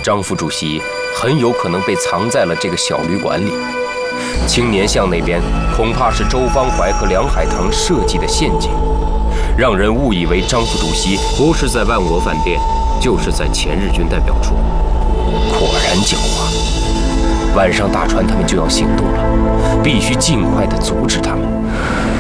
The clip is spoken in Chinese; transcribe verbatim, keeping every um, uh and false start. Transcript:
张副主席很有可能被藏在了这个小旅馆里。青年巷那边恐怕是周方怀和梁海棠设计的陷阱，让人误以为张副主席不是在万国饭店，就是在前日军代表处。果然狡猾。晚上大船他们就要行动了，必须尽快地阻止他们，